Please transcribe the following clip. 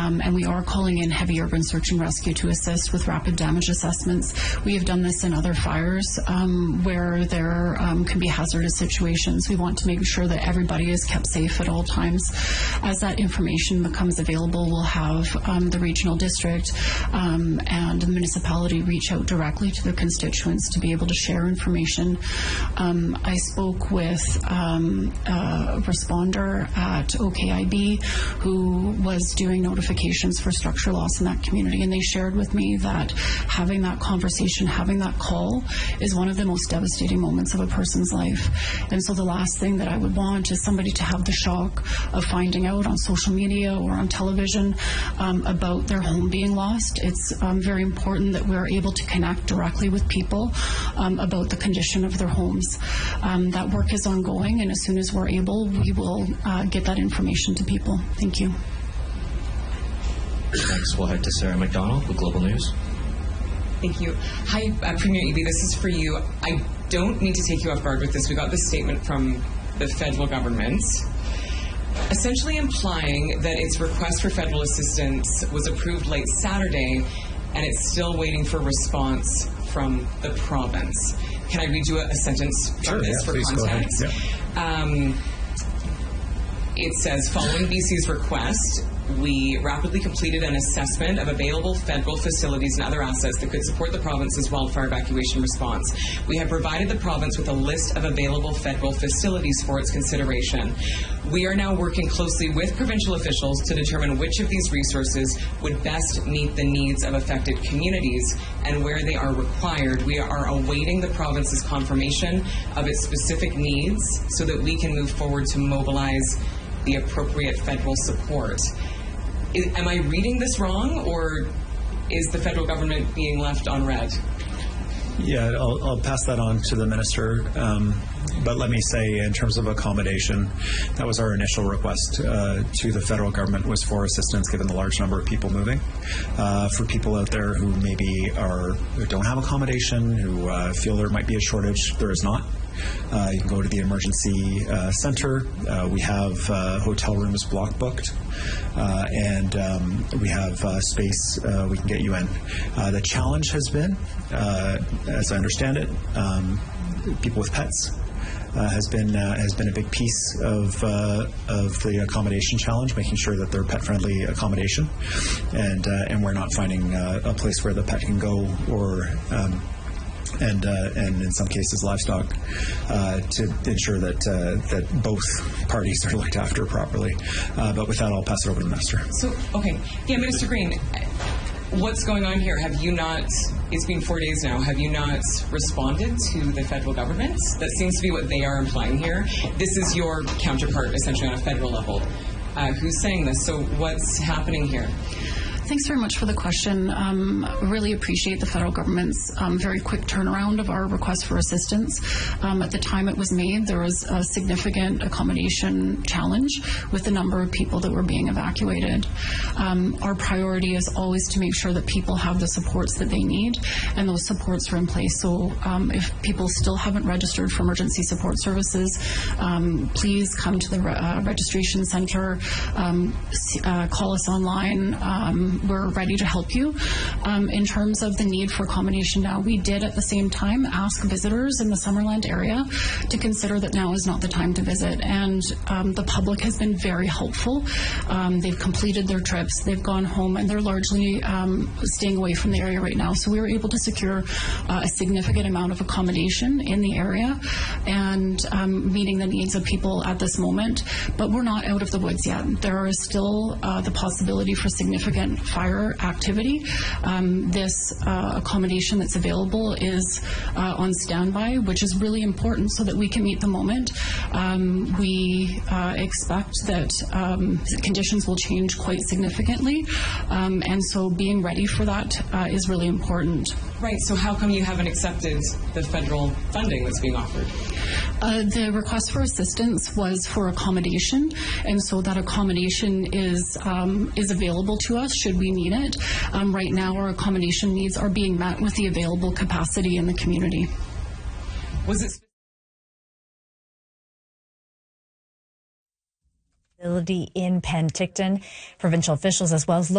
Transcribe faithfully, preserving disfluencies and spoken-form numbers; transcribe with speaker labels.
Speaker 1: um, and we are calling in heavy urban search and rescue to assist with rapid damage assessments. We have done this in other fires um, where there um, can be hazardous situations. We want to make sure that everybody is kept safe at all times. As that information becomes available, we'll have um, the regional district um, and the municipality reach out directly to the constituents to be able to share information. Um, I spoke with um, a responder at O K I B who was doing notifications for structure loss in that community, and they shared with me that having that conversation, having that call is one of the most devastating moments of a person's life. And so the last thing that I would want is somebody to have the shock of finding out on social media or on television um, about their home being lost. It's um, very important that we're able to connect directly with people um, about the condition of their homes. Um, that work is ongoing, and as soon as we're able, we will uh, get that information to people. Thank you.
Speaker 2: Next, we'll head to Sarah McDonald with Global News.
Speaker 3: Thank you. Hi, uh, Premier Eby, this is for you. I don't need to take you off guard with this. We got this statement from the federal government, essentially implying that its request for federal assistance was approved late Saturday, and it's still waiting for response from the province. Can I read you a, a sentence from
Speaker 4: Sure,
Speaker 3: this
Speaker 4: yeah,
Speaker 3: for
Speaker 4: please
Speaker 3: context?
Speaker 4: Go ahead. Yeah.
Speaker 3: Um, it says, following B C's request, we rapidly completed an assessment of available federal facilities and other assets that could support the province's wildfire evacuation response. We have provided the province with a list of available federal facilities for its consideration. We are now working closely with provincial officials to determine which of these resources would best meet the needs of affected communities, and where they are required, we are awaiting the province's confirmation of its specific needs so that we can move forward to mobilize the appropriate federal support. Is, am I reading this wrong, or is the federal government being left on red?
Speaker 4: Yeah, I'll, I'll pass that on to the minister. Um, but let me say, in terms of accommodation, that was our initial request uh, to the federal government, was for assistance given the large number of people moving. Uh, for people out there who maybe are who don't have accommodation, who uh, feel there might be a shortage, there is not. Uh, you can go to the emergency uh, center. Uh, we have uh, hotel rooms block booked, uh, and um, we have uh, space uh, we can get you in. Uh, the challenge has been, uh, as I understand it, um, people with pets. Uh, has been uh, has been a big piece of uh, of the accommodation challenge, making sure that they're pet-friendly accommodation, and uh, and we're not finding uh, a place where the pet can go, or um, and uh, and in some cases livestock, uh, to ensure that uh, that both parties are looked after properly. Uh, but with that, I'll pass it over to the minister.
Speaker 3: So, okay, yeah, Minister Green, what's going on here? Have you not? It's been four days now. Have you not responded to the federal government? That seems to be what they are implying here. This is your counterpart, essentially, on a federal level. Uh, who's saying this? So, what's happening here?
Speaker 1: Thanks very much for the question. Um, really appreciate the federal government's um, very quick turnaround of our request for assistance. Um, at the time it was made, there was a significant accommodation challenge with the number of people that were being evacuated. Um, our priority is always to make sure that people have the supports that they need, and those supports are in place. So um, if people still haven't registered for emergency support services, um, please come to the re- uh, registration center, um, uh, call us online. Um, We're ready to help you. Um, in terms of the need for accommodation now, we did at the same time ask visitors in the Summerland area to consider that now is not the time to visit. And um, the public has been very helpful. Um, they've completed their trips, they've gone home, and they're largely um, staying away from the area right now. So we were able to secure uh, a significant amount of accommodation in the area and um, meeting the needs of people at this moment. But we're not out of the woods yet. There is still uh, the possibility for significant fire activity. Um, this uh, accommodation that's available is uh, on standby, which is really important so that we can meet the moment. Um, we uh, expect that um, conditions will change quite significantly, um, and so being ready for that uh, is really important.
Speaker 3: Right, so how come you haven't accepted the federal funding that's being offered?
Speaker 1: Uh, the request for assistance was for accommodation, and so that accommodation is um, is available to us should we need it. Um, right now, our accommodation needs are being met with the available capacity in the community.
Speaker 3: Was it
Speaker 5: in Penticton? Provincial officials as well as